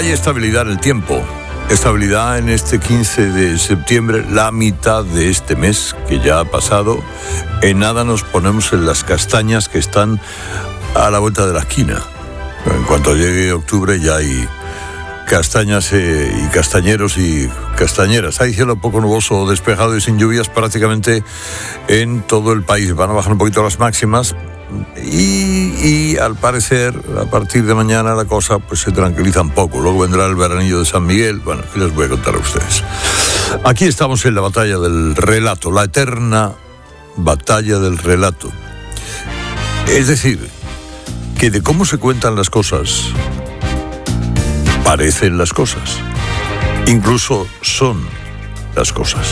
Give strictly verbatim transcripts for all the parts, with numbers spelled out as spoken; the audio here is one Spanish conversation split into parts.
Hay estabilidad en el tiempo, estabilidad en este quince de septiembre, la mitad de este mes que ya ha pasado. En nada nos ponemos en las castañas que están a la vuelta de la esquina. En cuanto llegue octubre ya hay castañas eh, y castañeros y castañeras. Hay cielo poco nuboso, despejado y sin lluvias prácticamente en todo el país. Van a bajar un poquito las máximas y, y al parecer a partir de mañana la cosa pues se tranquiliza un poco. Luego vendrá el veranillo de San Miguel. Bueno, ¿qué les voy a contar a ustedes? Aquí estamos en la batalla del relato, la eterna batalla del relato. Es decir, que de cómo se cuentan las cosas parecen las cosas, incluso son las cosas.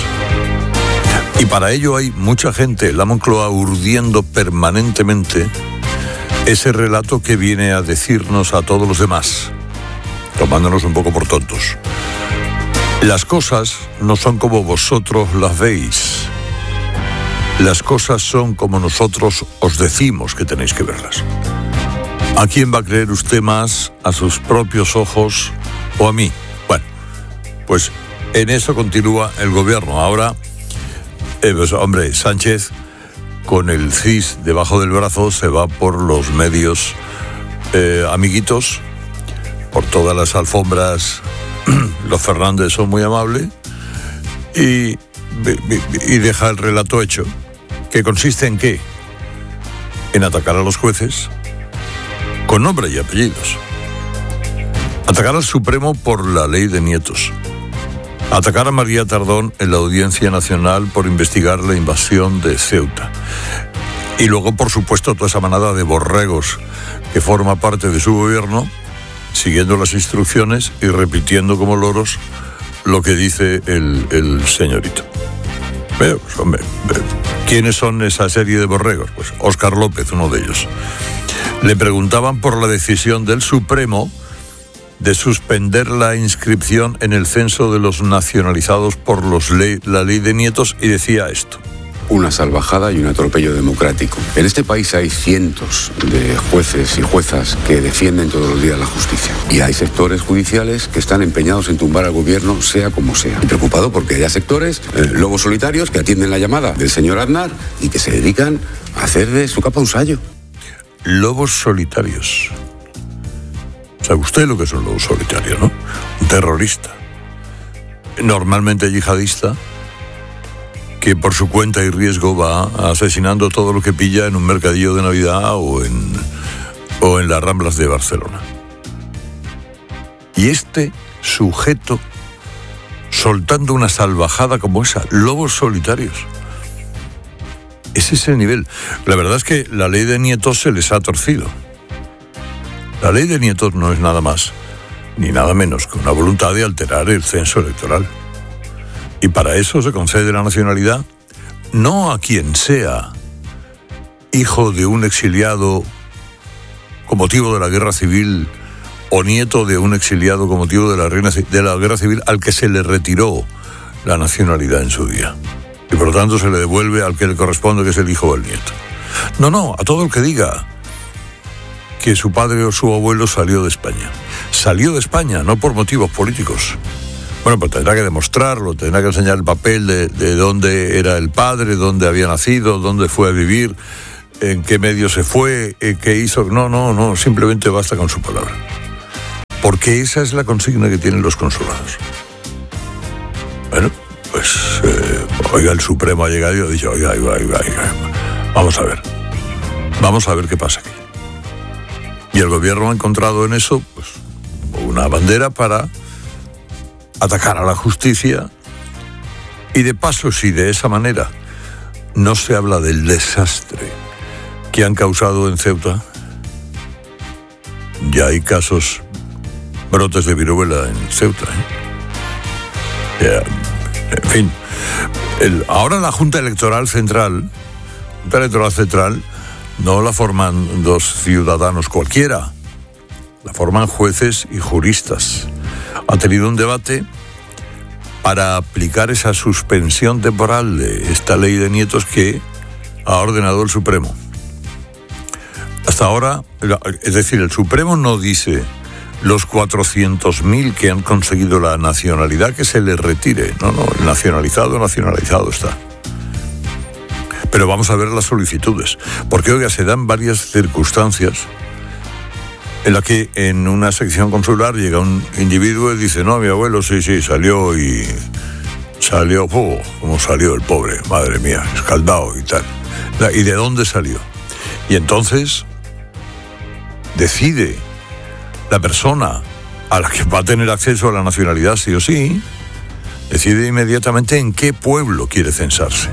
Y para ello hay mucha gente en la Moncloa urdiendo permanentemente ese relato que viene a decirnos a todos los demás, tomándonos un poco por tontos. Las cosas no son como vosotros las veis. Las cosas son como nosotros os decimos que tenéis que verlas. ¿A quién va a creer usted más? ¿A sus propios ojos o a mí? Bueno, pues en eso continúa el gobierno. Ahora, eh, pues, hombre, Sánchez, con el C I S debajo del brazo, se va por los medios eh, amiguitos, por todas las alfombras. Los Fernández son muy amables y, y deja el relato hecho, que consiste en qué, en atacar a los jueces con nombre y apellidos, atacar al Supremo por la ley de nietos, atacar a María Tardón en la Audiencia Nacional por investigar la invasión de Ceuta, y luego, por supuesto, toda esa manada de borregos que forma parte de su gobierno, siguiendo las instrucciones y repitiendo como loros lo que dice el, el señorito. Pero, pues, hombre, ¿quiénes son esa serie de borregos? Pues Óscar López, uno de ellos. Le preguntaban por la decisión del Supremo de suspender la inscripción en el censo de los nacionalizados por los ley, la ley de nietos, y decía esto. Una salvajada y un atropello democrático. En este país hay cientos de jueces y juezas que defienden todos los días la justicia. Y hay sectores judiciales que están empeñados en tumbar al gobierno, sea como sea. Y preocupado porque haya sectores, eh, lobos solitarios, que atienden la llamada del señor Aznar y que se dedican a hacer de su capa un sayo. Lobos solitarios. ¿Sabe usted lo que es un lobo solitario, no? Un terrorista. Normalmente yihadista, que por su cuenta y riesgo va asesinando todo lo que pilla en un mercadillo de Navidad o en, o en las Ramblas de Barcelona. Y este sujeto soltando una salvajada como esa, lobos solitarios. Ese es el nivel. La verdad es que la ley de nietos se les ha torcido. La ley de nietos no es nada más ni nada menos que una voluntad de alterar el censo electoral. Y para eso se concede la nacionalidad no a quien sea hijo de un exiliado con motivo de la guerra civil o nieto de un exiliado con motivo de la, reina, de la guerra civil al que se le retiró la nacionalidad en su día. Y por lo tanto se le devuelve al que le corresponde, que es el hijo o el nieto. No, no, a todo el que diga que su padre o su abuelo salió de España. Salió de España, no por motivos políticos. Bueno, pues tendrá que demostrarlo, tendrá que enseñar el papel de, de dónde era el padre, dónde había nacido, dónde fue a vivir, en qué medio se fue, qué hizo. No, no, no, simplemente basta con su palabra. Porque esa es la consigna que tienen los consulados. Bueno, pues, eh, oiga, el Supremo ha llegado y ha dicho, oiga, oiga, oiga, oiga, vamos a ver, vamos a ver qué pasa aquí. Y el gobierno ha encontrado en eso, pues, una bandera para atacar a la justicia, y de paso, si de esa manera no se habla del desastre que han causado en Ceuta, ya hay casos, brotes de viruela en Ceuta, ¿eh? Ya, en fin, el, ahora la Junta Electoral Central, Junta Electoral Central no la forman dos ciudadanos cualquiera, la forman jueces y juristas. Ha tenido un debate para aplicar esa suspensión temporal de esta ley de nietos que ha ordenado el Supremo. Hasta ahora, es decir, el Supremo no dice los cuatrocientos mil que han conseguido la nacionalidad, que se les retire. No, no, el nacionalizado, nacionalizado está. Pero vamos a ver las solicitudes, porque, oiga, se dan varias circunstancias en la que en una sección consular llega un individuo y dice, no, mi abuelo sí, sí, salió y salió, oh, como salió el pobre, madre mía, escaldado y tal. ¿Y de dónde salió? Y entonces decide la persona a la que va a tener acceso a la nacionalidad sí o sí, decide inmediatamente en qué pueblo quiere censarse.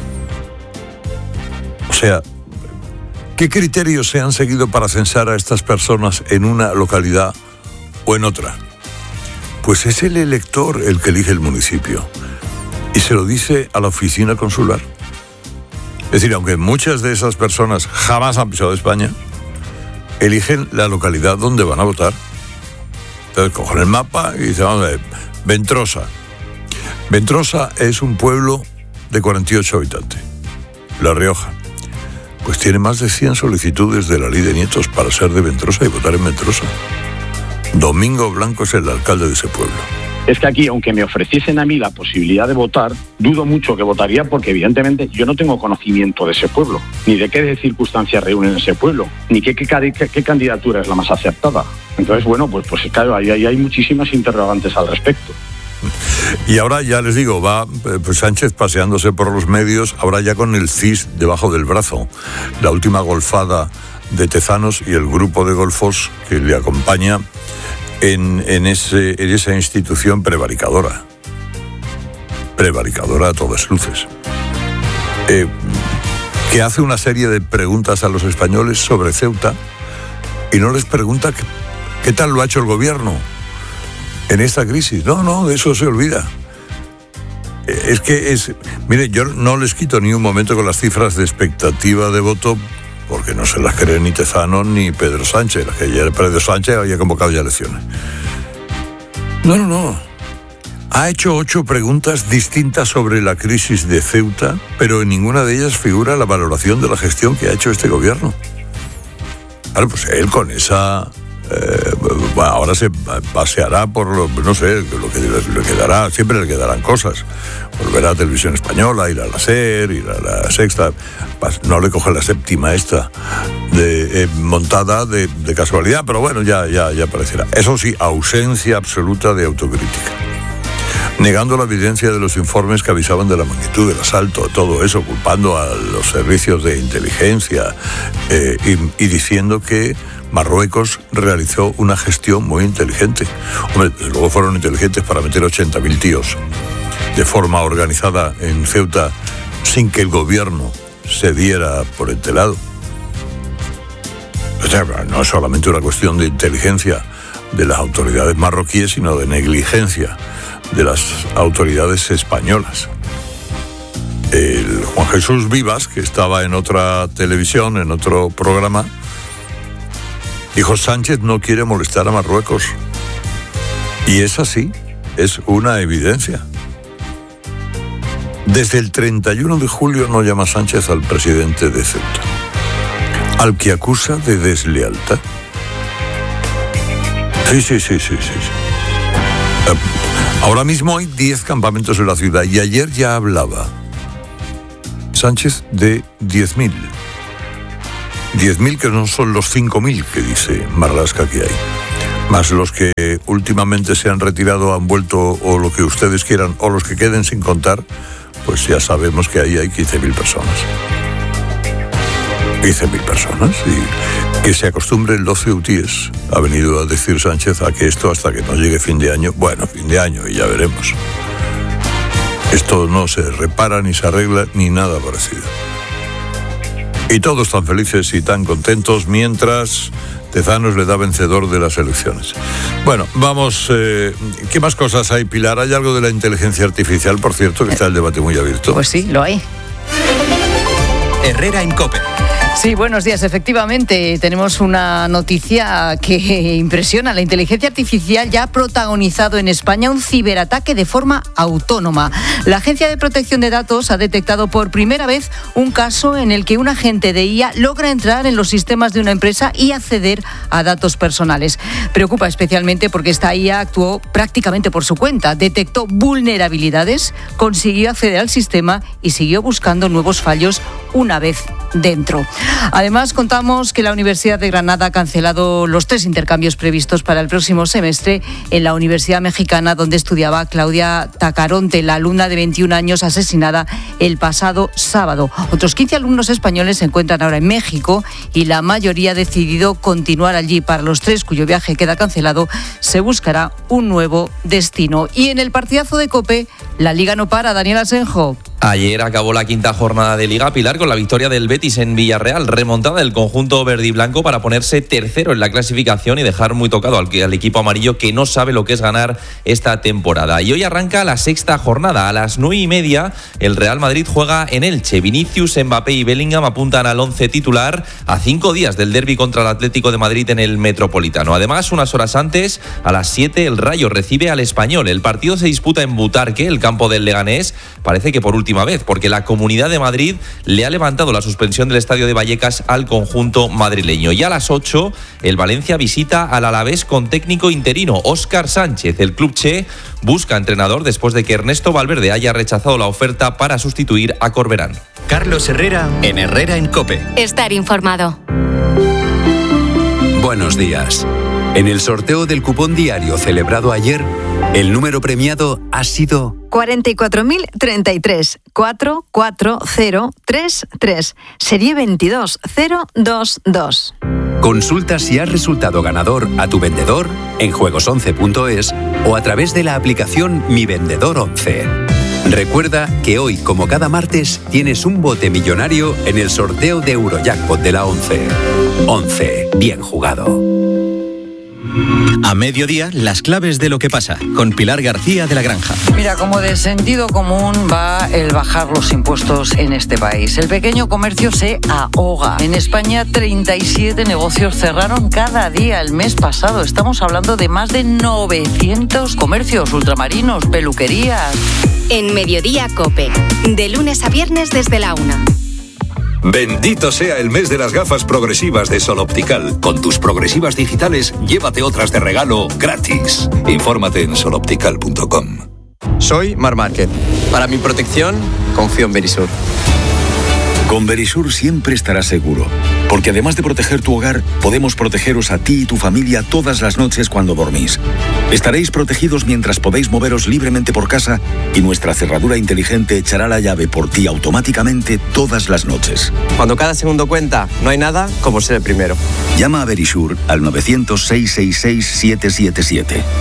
O sea, ¿qué criterios se han seguido para censar a estas personas en una localidad o en otra? Pues es el elector el que elige el municipio y se lo dice a la oficina consular. Es decir, aunque muchas de esas personas jamás han pisado España, eligen la localidad donde van a votar. Entonces cogen el mapa y dicen, vamos a ver, Ventrosa. Ventrosa es un pueblo de cuarenta y ocho habitantes, La Rioja. Pues tiene más de cien solicitudes de la ley de nietos para ser de Ventrosa y votar en Ventrosa. Domingo Blanco es el alcalde de ese pueblo. Es que aquí, aunque me ofreciesen a mí la posibilidad de votar, dudo mucho que votaría porque evidentemente yo no tengo conocimiento de ese pueblo, ni de qué circunstancias reúnen ese pueblo, ni qué, qué, qué, qué candidatura es la más acertada. Entonces, bueno, pues, pues claro, ahí, ahí hay muchísimas interrogantes al respecto. Y ahora ya les digo, va pues Sánchez paseándose por los medios, ahora ya con el C I S debajo del brazo. La última golfada de Tezanos y el grupo de golfos que le acompaña en, en, ese, en esa institución prevaricadora. Prevaricadora a todas luces. Eh, que hace una serie de preguntas a los españoles sobre Ceuta y no les pregunta qué, qué tal lo ha hecho el gobierno en esta crisis. No, no, de eso se olvida. Es que es... Mire, yo no les quito ni un momento con las cifras de expectativa de voto, porque no se las cree ni Tezanos ni Pedro Sánchez. La que ayer Pedro Sánchez había convocado ya elecciones. No, no, no. Ha hecho ocho preguntas distintas sobre la crisis de Ceuta, pero en ninguna de ellas figura la valoración de la gestión que ha hecho este gobierno. Claro, pues él con esa... Eh, bueno, ahora se paseará por lo, no sé, lo que le quedará, siempre le quedarán cosas. Volverá a Televisión Española, ir a la SER, ir a la Sexta. No le coge la séptima esta de, eh, montada de, de casualidad, pero bueno, ya, ya, ya aparecerá. Eso sí, ausencia absoluta de autocrítica. Negando la evidencia de los informes que avisaban de la magnitud del asalto, todo eso, culpando a los servicios de inteligencia eh, y, y diciendo que Marruecos realizó una gestión muy inteligente. Hombre, desde luego fueron inteligentes para meter ochenta mil tíos de forma organizada en Ceuta sin que el gobierno se diera por enterado. O sea, no es solamente una cuestión de inteligencia de las autoridades marroquíes, sino de negligencia de las autoridades españolas. El Juan Jesús Vivas, que estaba en otra televisión, en otro programa, dijo, Sánchez no quiere molestar a Marruecos. Y es así, es una evidencia. Desde el treinta y uno de julio no llama Sánchez al presidente de Ceuta, al que acusa de deslealtad. Sí, sí, sí, sí, sí. sí. Ahora mismo hay diez campamentos en la ciudad y ayer ya hablaba Sánchez de diez mil. diez mil que no son los cinco mil que dice Marlaska que hay, más los que últimamente se han retirado, han vuelto, o lo que ustedes quieran, o los que queden sin contar, pues ya sabemos que ahí hay quince mil personas. quince mil personas, y que se acostumbren los ceutíes, ha venido a decir Sánchez, a que esto hasta que no llegue fin de año, bueno, fin de año y ya veremos. Esto no se repara, ni se arregla, ni nada parecido. Y todos tan felices y tan contentos mientras Tezanos le da vencedor de las elecciones. Bueno, vamos, eh, ¿qué más cosas hay, Pilar? ¿Hay algo de la inteligencia artificial, por cierto, que está el debate muy abierto? Pues sí, lo hay. Herrera en COPE. Sí, buenos días. Efectivamente, tenemos una noticia que impresiona. La inteligencia artificial ya ha protagonizado en España un ciberataque de forma autónoma. La Agencia de Protección de Datos ha detectado por primera vez un caso en el que un agente de I A logra entrar en los sistemas de una empresa y acceder a datos personales. Preocupa especialmente porque esta I A actuó prácticamente por su cuenta. Detectó vulnerabilidades, consiguió acceder al sistema y siguió buscando nuevos fallos una vez dentro. Además, contamos que la Universidad de Granada ha cancelado los tres intercambios previstos para el próximo semestre en la Universidad Mexicana, donde estudiaba Claudia Tacaronte, la alumna de veintiún años asesinada el pasado sábado. Otros quince alumnos españoles se encuentran ahora en México y la mayoría ha decidido continuar allí. Para los tres cuyo viaje queda cancelado, se buscará un nuevo destino. Y en el partidazo de COPE, la Liga no para. Daniel Asenjo. Ayer acabó la quinta jornada de Liga, Pilar, con la victoria del Betis en Villarreal, remontada del conjunto verde y blanco para ponerse tercero en la clasificación y dejar muy tocado al, al equipo amarillo, que no sabe lo que es ganar esta temporada. Y hoy arranca la sexta jornada. A las nueve y media el Real Madrid juega en Elche. Vinicius, Mbappé y Bellingham apuntan al once titular a cinco días del derbi contra el Atlético de Madrid en el Metropolitano. Además, unas horas antes, a las siete, el Rayo recibe al Español. El partido se disputa en Butarque, el campo del Leganés. Parece que por última vez, porque la Comunidad de Madrid le ha levantado la suspensión del estadio de Vallecas al conjunto madrileño. Y a las ocho, el Valencia visita al Alavés con técnico interino, Óscar Sánchez. El club Che busca entrenador después de que Ernesto Valverde haya rechazado la oferta para sustituir a Corberán. Carlos Herrera en Herrera en COPE. Estar informado. Buenos días. En el sorteo del cupón diario celebrado ayer, el número premiado ha sido cuarenta y cuatro mil treinta y tres, cuatro cuatro cero tres tres, serie veintidós cero veintidós. Consulta si has resultado ganador a tu vendedor en juegos once punto es o a través de la aplicación Mi Vendedor once. Recuerda que hoy, como cada martes, tienes un bote millonario en el sorteo de Eurojackpot de la once. once. Bien jugado. A mediodía, las claves de lo que pasa, con Pilar García de la Granja. Mira, como de sentido común va el bajar los impuestos en este país. El pequeño comercio se ahoga. En España, treinta y siete negocios cerraron cada día el mes pasado. Estamos hablando de más de novecientos comercios, ultramarinos, peluquerías. En Mediodía COPE, de lunes a viernes desde la una. Bendito sea el mes de las gafas progresivas de Sol Optical. Con tus progresivas digitales, llévate otras de regalo gratis. Infórmate en sol optical punto com. Soy Mar Márquez. Para mi protección, confío en Verisur. Con Verisur siempre estarás seguro, porque además de proteger tu hogar, podemos protegeros a ti y tu familia todas las noches cuando dormís. Estaréis protegidos mientras podéis moveros libremente por casa y nuestra cerradura inteligente echará la llave por ti automáticamente todas las noches. Cuando cada segundo cuenta, no hay nada como ser el primero. Llama a Verisur al novecientos, seiscientos sesenta y seis, setecientos setenta y siete.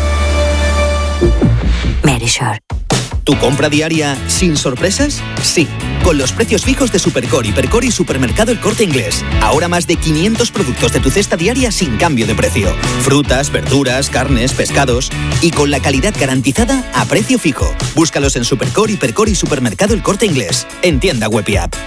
Verisur. ¿Tu compra diaria sin sorpresas? Sí, con los precios fijos de Supercore, Hipercore y Supermercado El Corte Inglés. Ahora más de quinientos productos de tu cesta diaria sin cambio de precio. Frutas, verduras, carnes, pescados y con la calidad garantizada a precio fijo. Búscalos en Supercore, Hipercore y Supermercado El Corte Inglés. En tienda web y app.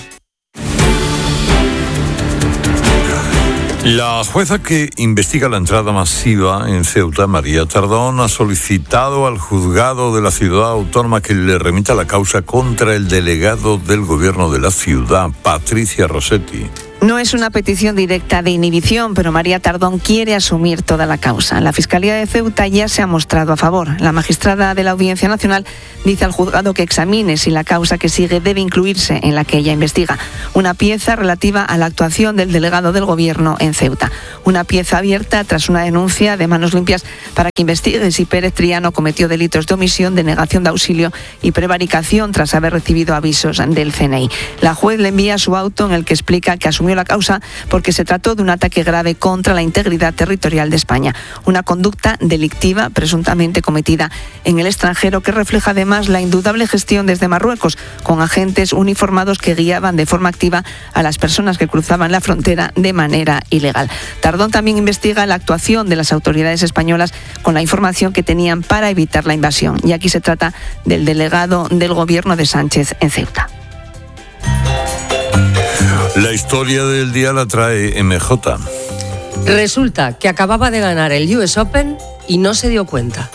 La jueza que investiga la entrada masiva en Ceuta, María Tardón, ha solicitado al juzgado de la ciudad autónoma que le remita la causa contra el delegado del gobierno de la ciudad, Patricia Rossetti. No es una petición directa de inhibición, pero María Tardón quiere asumir toda la causa. La Fiscalía de Ceuta ya se ha mostrado a favor. La magistrada de la Audiencia Nacional dice al juzgado que examine si la causa que sigue debe incluirse en la que ella investiga. Una pieza relativa a la actuación del delegado del Gobierno en Ceuta. Una pieza abierta tras una denuncia de Manos Limpias para que investigue si Pérez Triano cometió delitos de omisión, denegación de auxilio y prevaricación tras haber recibido avisos del C N I. La juez le envía su auto en el que explica que asumió la causa porque se trató de un ataque grave contra la integridad territorial de España, una conducta delictiva presuntamente cometida en el extranjero que refleja además la indudable gestión desde Marruecos, con agentes uniformados que guiaban de forma activa a las personas que cruzaban la frontera de manera ilegal. Tardón también investiga la actuación de las autoridades españolas con la información que tenían para evitar la invasión, y aquí se trata del delegado del gobierno de Sánchez en Ceuta. La historia del día la trae M J. Resulta que acababa de ganar el U S Open y no se dio cuenta.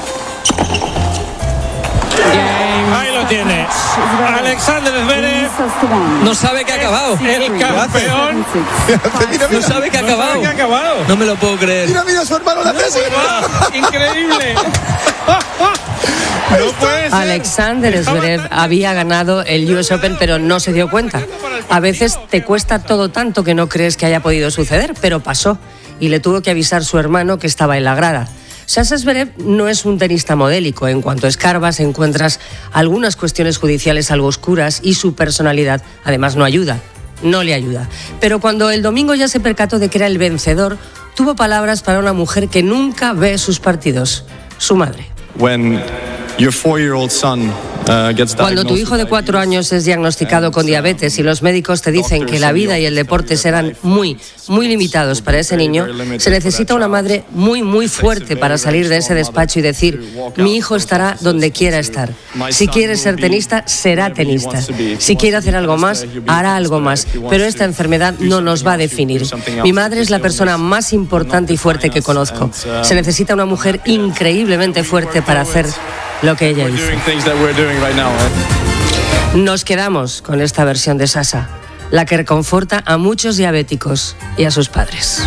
Ahí lo tiene. Alexander Zverev No sabe que ha acabado. El campeón. No sabe que ha acabado. No sabe que ha acabado. No me lo puedo creer. Mira, mira, su hermano la tesis. Increíble. No puede ser. Alexander Zverev había ganado el U S Open, pero no se dio cuenta. A veces te cuesta todo tanto que no crees que haya podido suceder, pero pasó y le tuvo que avisar su hermano que estaba en la grada. Sasha Zverev no es un tenista modélico. En cuanto escarbas encuentras algunas cuestiones judiciales algo oscuras y su personalidad además no ayuda, no le ayuda. Pero cuando el domingo ya se percató de que era el vencedor, tuvo palabras para una mujer que nunca ve sus partidos, su madre. When your four-year-old son uh, gets Cuando tu hijo de cuatro años es diagnosticado con diabetes y los médicos te dicen que la vida y el deporte serán muy, muy limitados para ese niño, se necesita una madre muy, muy fuerte para salir de ese despacho y decir: mi hijo estará donde quiera estar. Si quiere ser tenista, será tenista. Si quiere hacer algo más, hará algo más. Pero esta enfermedad no nos va a definir. Mi madre es la persona más importante y fuerte que conozco. Se necesita una mujer increíblemente fuerte para hacer lo que ella hizo. Nos quedamos con esta versión de Sasha, la que reconforta a muchos diabéticos y a sus padres.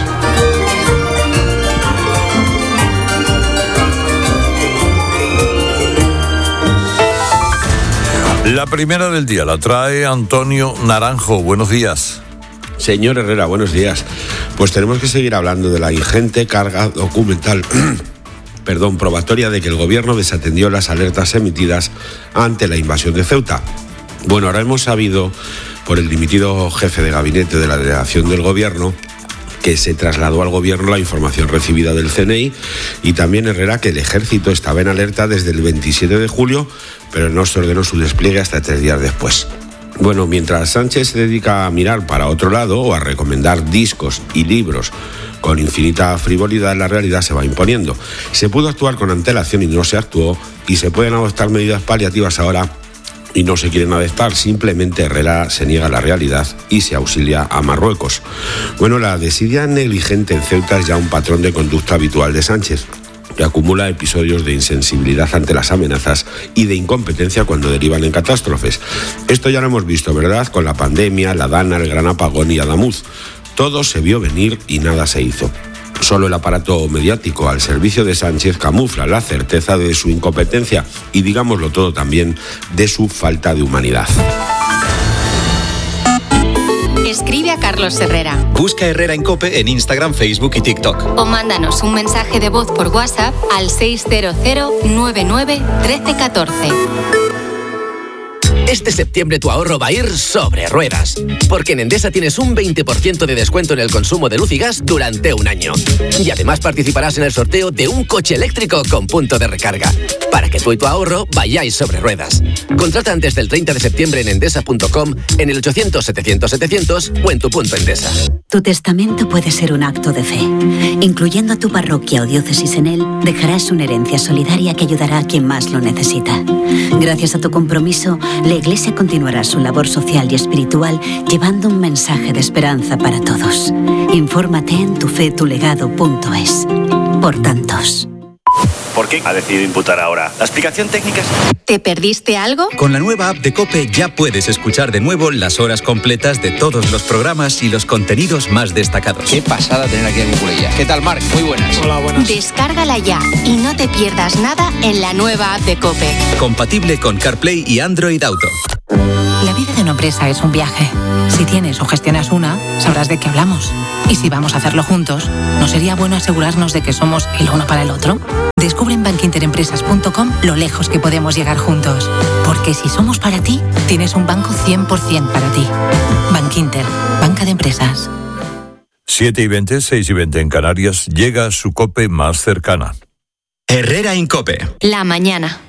La primera del día la trae Antonio Naranjo. Buenos días. Señor Herrera, buenos días. Pues tenemos que seguir hablando de la ingente carga documental perdón, probatoria de que el gobierno desatendió las alertas emitidas ante la invasión de Ceuta. Bueno, ahora hemos sabido por el dimitido jefe de gabinete de la delegación del gobierno que se trasladó al gobierno la información recibida del C N I, y también Herrera que el ejército estaba en alerta desde el veintisiete de julio, pero no se ordenó su despliegue hasta tres días después. Bueno, mientras Sánchez se dedica a mirar para otro lado o a recomendar discos y libros con infinita frivolidad, la realidad se va imponiendo. Se pudo actuar con antelación y no se actuó, y se pueden adoptar medidas paliativas ahora y no se quieren adoptar. Simplemente Herrera se niega a la realidad y se auxilia a Marruecos. Bueno, la desidia negligente en Ceuta es ya un patrón de conducta habitual de Sánchez, que acumula episodios de insensibilidad ante las amenazas y de incompetencia cuando derivan en catástrofes. Esto ya lo hemos visto, ¿verdad? Con la pandemia, la Dana, el gran apagón y Adamuz. Todo se vio venir y nada se hizo. Solo el aparato mediático al servicio de Sánchez camufla la certeza de su incompetencia y, digámoslo todo también, de su falta de humanidad. Escribe a Carlos Herrera. Busca Herrera en COPE en Instagram, Facebook y TikTok. O mándanos un mensaje de voz por WhatsApp al seis cero cero nueve nueve uno tres uno cuatro. Este septiembre tu ahorro va a ir sobre ruedas, porque en Endesa tienes un veinte por ciento de descuento en el consumo de luz y gas durante un año. Y además participarás en el sorteo de un coche eléctrico con punto de recarga, para que tú y tu ahorro vayáis sobre ruedas. Contrata antes del treinta de septiembre en endesa punto com, en el ochocientos setecientos setecientos o en tu punto Endesa. Tu testamento puede ser un acto de fe. Incluyendo a tu parroquia o diócesis en él, dejarás una herencia solidaria que ayudará a quien más lo necesita. Gracias a tu compromiso, la Iglesia continuará su labor social y espiritual llevando un mensaje de esperanza para todos. Infórmate en tufetulegado punto es. Por tantos. ¿Por qué ha decidido imputar ahora? ¿La explicación técnica es...? ¿Te perdiste algo? Con la nueva app de COPE ya puedes escuchar de nuevo las horas completas de todos los programas y los contenidos más destacados. Qué pasada tener aquí a Nicolella. ¿Qué tal, Marc? Muy buenas. Hola, buenas. Descárgala ya y no te pierdas nada en la nueva app de COPE. Compatible con CarPlay y Android Auto. La vida de una empresa es un viaje. Si tienes o gestionas una, sabrás de qué hablamos. Y si vamos a hacerlo juntos, ¿no sería bueno asegurarnos de que somos el uno para el otro? Descubre en bank inter empresas punto com lo lejos que podemos llegar juntos. Porque si somos para ti, tienes un banco cien por ciento para ti. Bankinter, banca de empresas. siete y veinte, seis y veinte en Canarias, llega su COPE más cercana. Herrera en COPE. La mañana.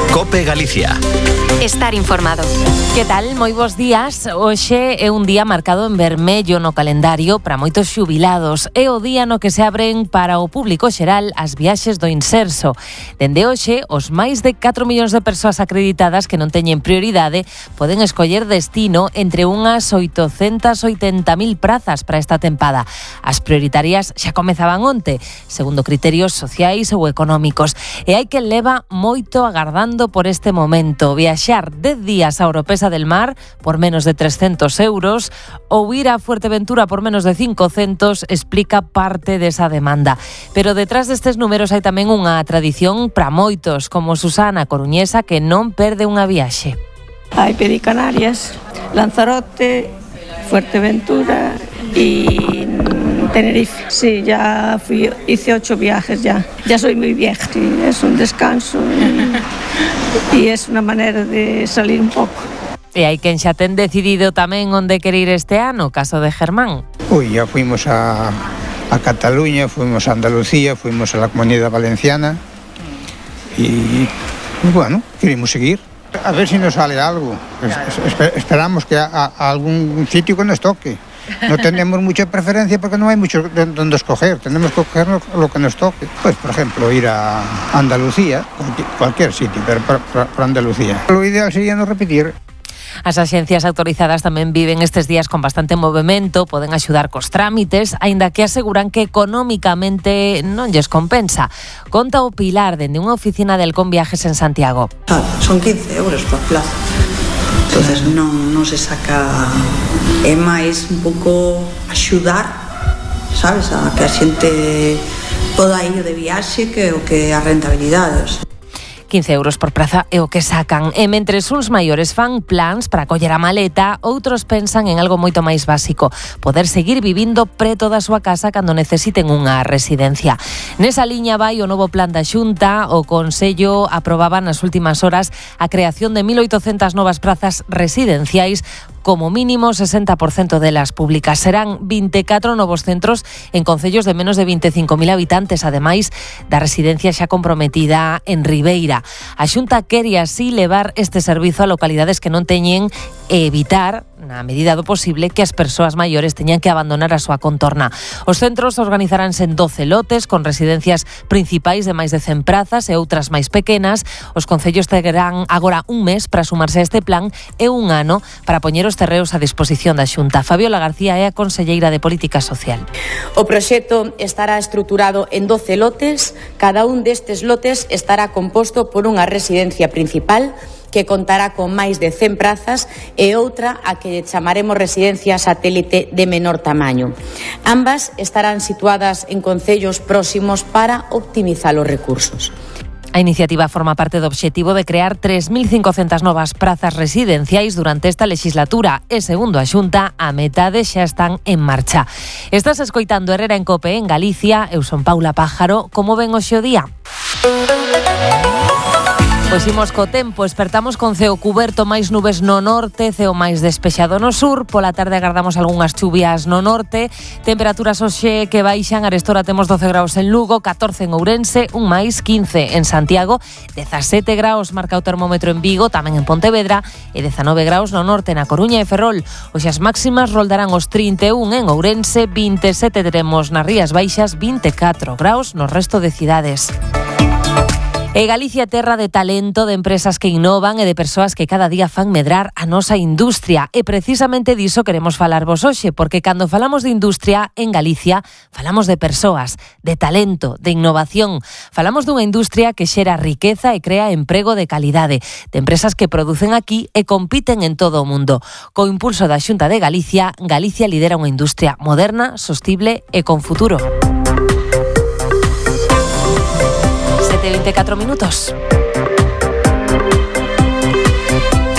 COPE Galicia. Estar informado. Que tal? Moi bons días. Hoxe é un día marcado en vermello no calendario para moitos xubilados. É o día no que se abren para o público xeral as viaxes do Inserso. Dende hoxe, os máis de catro millóns de persoas acreditadas que non teñen prioridade poden escoller destino entre unhas oitocentas e oitenta mil prazas para esta tempada. As prioritarias xa comezaban onte, segundo criterios sociais ou económicos. E hai que leva moito agardando por este momento. Viaxar dez días a Oropesa del Mar por menos de trescentos euros ou ir a Fuerteventura por menos de cincocentos explica parte desa demanda. Pero detrás destes números hai tamén unha tradición para moitos, como Susana Coruñesa, que non perde unha viaxe. Hai Pedicanarias, Lanzarote, Fuerteventura y Tenerife. Sí, ya fui, hice ocho viajes ya. Ya soy muy vieja. Sí, es un descanso y, y es una manera de salir un poco. E hai quen xa ten decidido tamén onde quere ir este ano, caso de Germán. Uy, ya fuimos a, a Cataluña, fuimos a Andalucía, fuimos a la Comunidad Valenciana y, y bueno, queremos seguir. A ver si nos sale algo. Es, esperamos que a, a algún sitio que nos toque. No tenemos mucha preferencia porque no hay mucho donde escoger. Tenemos que coger lo que nos toque. Pues, por ejemplo, ir a Andalucía, cualquier, cualquier sitio, pero para, para, para Andalucía. Lo ideal sería no repetir. As axencias autorizadas tamén viven estes días con bastante movimento, poden axudar cos trámites, aínda que aseguran que económicamente non lles compensa. Conta o Pilar dende unha oficina del Con Viajes en Santiago. Son quince euros por plaza, entonces non, non se saca, é máis un pouco axudar, sabes, a que a xente poda ir de viaxe que o que a rentabilidade. quince euros por praza é o que sacan. E mentres uns maiores fan plans para coller a maleta, outros pensan en algo moito máis básico: poder seguir vivindo preto da súa casa cando necesiten unha residencia. Nesa liña vai o novo plan da Xunta. O Consello aprobaba nas últimas horas a creación de mil oitocentas novas prazas residenciais, como mínimo sesenta por cento delas públicas. Serán vinte e catro novos centros en concellos de menos de vinte e cinco mil habitantes, ademais da residencia xa comprometida en Ribeira. A Xunta quere así levar este servizo a localidades que non teñen e evitar, na medida do posible, que as persoas maiores teñan que abandonar a súa contorna. Os centros organizaránse en doce lotes con residencias principais de máis de cen prazas e outras máis pequenas. Os concellos terán agora un mes para sumarse a este plan e un ano para poñer os terreos a disposición da Xunta. Fabiola García é a conselleira de Política Social. O proxecto estará estruturado en doce lotes. Cada un destes lotes estará composto por unha residencia principal que contará con máis de cen prazas e outra a que chamaremos residencia satélite de menor tamaño. Ambas estarán situadas en concellos próximos para optimizar os recursos. A iniciativa forma parte do obxectivo de crear tres mil cincocentas novas prazas residenciais durante esta legislatura e, segundo a Xunta, a metade xa están en marcha. Estás escoitando Herrera en Cope en Galicia. Eu son Paula Pájaro. Como ven hoxe o día? Pois imos co tempo, espertamos con ceo cuberto, máis nubes no norte, ceo máis despexado no sur. Pola tarde agardamos algunhas chuvias no norte. Temperaturas hoxe que baixan, arestora temos doce graus en Lugo, catorce en Ourense, un máis quince en Santiago, dezasete graus marca o termómetro en Vigo, tamén en Pontevedra, e dezanove graus no norte, na Coruña e Ferrol. Hoxe as máximas roldarán os trinta e un en Ourense, vinte e sete teremos nas Rías Baixas, vinte e catro graus no resto de cidades. E Galicia terra de talento, de empresas que innovan e de persoas que cada día fan medrar a nosa industria. E precisamente diso queremos falarvos hoxe, porque cando falamos de industria en Galicia, falamos de persoas, de talento, de innovación. Falamos dunha industria que xera riqueza e crea emprego de calidade, de empresas que producen aquí e compiten en todo o mundo. Co impulso da Xunta de Galicia, Galicia lidera unha industria moderna, sostible e con futuro. sete e vinte e catro minutos.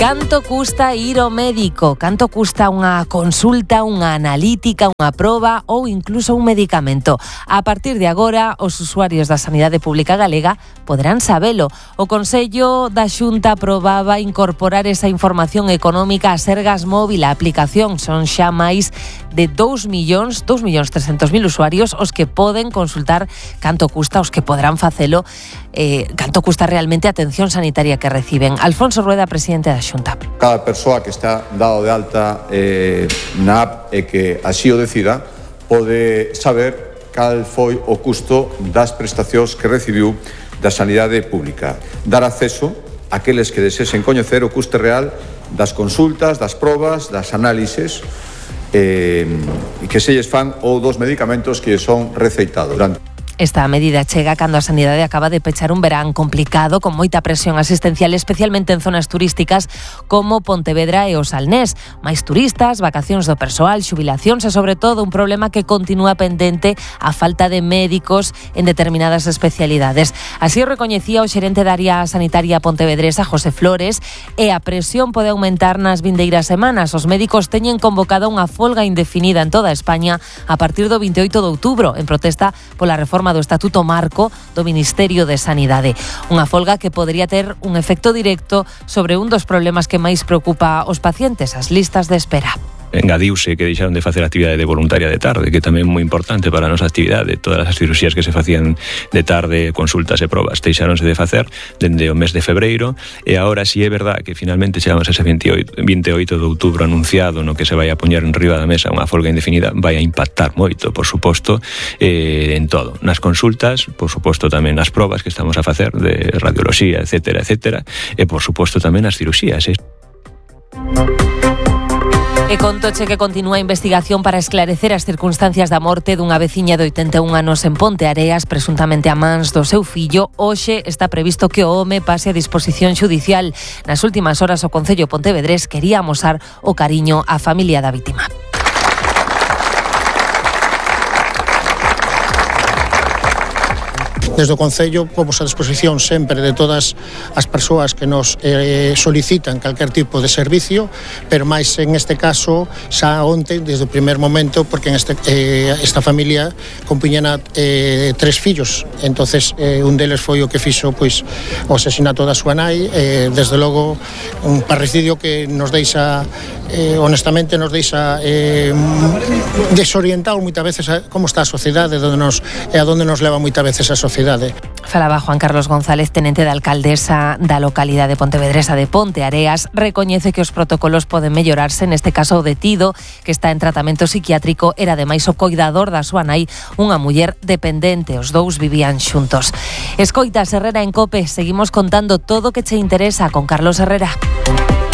Canto custa ir ao médico? Canto custa unha consulta, unha analítica, unha proba ou incluso un medicamento? A partir de agora, os usuarios da Sanidade Pública Galega poderán sabelo. O Consello da Xunta aprobaba incorporar esa información económica a Sergas Móvil. A aplicación son xa máis de dous millóns, dous millóns trescentos mil usuarios os que poden consultar canto custa, os que poderán facelo, eh, canto custa realmente a atención sanitaria que reciben. Alfonso Rueda, presidente da Xunta. Cada persoa que está dado de alta eh, na app e que así o decida pode saber cal foi o custo das prestacións que recibiu da sanidade pública. Dar acceso a aqueles que desesen coñecer o custe real das consultas, das probas, das análises eh, que se lles fan ou dos medicamentos que son receitados. Esta medida chega cando a Sanidade acaba de pechar un verán complicado con moita presión asistencial, especialmente en zonas turísticas como Pontevedra e o Salnés. Máis turistas, vacacións do persoal, xubilacións e, sobre todo, un problema que continúa pendente, a falta de médicos en determinadas especialidades. Así o recoñecía o xerente da área sanitaria pontevedresa, José Flores, e a presión pode aumentar nas vindeiras semanas. Os médicos teñen convocada unha folga indefinida en toda España a partir do veinte e oito de outubro, en protesta pola reforma do Estatuto Marco do Ministerio de Sanidade. Unha folga que podría ter un efecto directo sobre un dos problemas que máis preocupa aos pacientes, as listas de espera. Engadiuse que deixaron de facer actividade de voluntaria de tarde, que tamén é moi importante para a nosa actividade. Todas as cirurxías que se facían de tarde, consultas e probas, deixaronse de facer dende o mes de febreiro, e agora si é verdad que finalmente chegamos a ese veinte e oito de outubro anunciado no que se vai a poñer en riba da mesa unha folga indefinida, vai a impactar moito, por suposto, eh, en todo. Nas consultas, por suposto tamén nas probas que estamos a facer de radioloxía, etcétera, etcétera, e por suposto tamén as cirurxías. Eh. E contoche que continúa a investigación para esclarecer as circunstancias da morte dunha veciña de oitenta e un anos en Ponteareas, presuntamente a mans do seu fillo. Hoxe está previsto que o home pase a disposición xudicial. Nas últimas horas o Concello pontevedrés quería amosar o cariño á familia da vítima. Desde o Concello pomos a disposición sempre de todas as persoas que nos eh, solicitan calquer tipo de servicio, pero máis en este caso xa onte, desde o primer momento, porque en este, eh, esta familia compuñena eh, tres fillos, entonces eh, un deles foi o que fixo pois, o asesinato da súa nai, eh, desde logo un parricidio que nos deixa, eh, honestamente nos deixa eh, desorientado moitas veces a como está a sociedade donde nos, e a donde nos leva moitas veces a sociedade. Falaba Juan Carlos González, tenente da alcaldesa da localidade pontevedresa de Ponteareas. Recoñece que os protocolos poden mellorarse. Neste caso, o detido, que está en tratamento psiquiátrico, era ademais o coidador da súa nai, unha muller dependente. Os dous vivían xuntos. Escoitas, Herrera en COPE. Seguimos contando todo o que che interesa con Carlos Herrera.